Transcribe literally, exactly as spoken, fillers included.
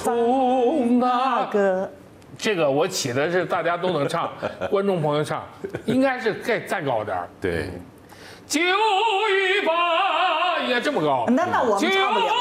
风啊。 歌。 这个我起的是大家都能唱，观众朋友唱，应该是再再高点儿。 对， 酒与吧，应该这么高。 那那我们唱不了。